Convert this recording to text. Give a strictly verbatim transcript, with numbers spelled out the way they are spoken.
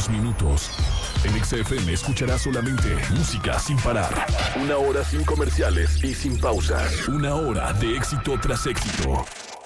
próximos minutos, en X F M escucharás solamente música sin parar. Una hora sin comerciales y sin pausas. Una hora de éxito tras éxito.